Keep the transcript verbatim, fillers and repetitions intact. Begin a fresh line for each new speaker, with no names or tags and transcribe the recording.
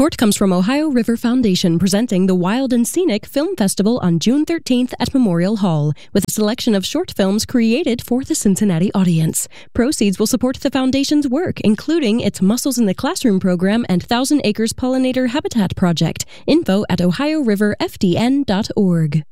Support comes from Ohio River Foundation, presenting the Wild and Scenic Film Festival on June thirteenth at Memorial Hall, with a selection of short films created for the Cincinnati audience. Proceeds will support the foundation's work, including its Mussels in the Classroom program and Thousand Acres Pollinator Habitat Project. Info at ohio river f d n dot org.